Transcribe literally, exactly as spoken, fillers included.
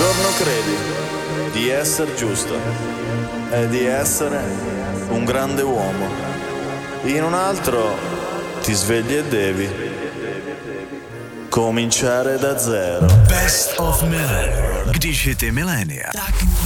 giorno credi di essere giusto e di essere un grande uomo. In un altro ti svegli e devi cominciare da zero. Best of Men, když hity milénia.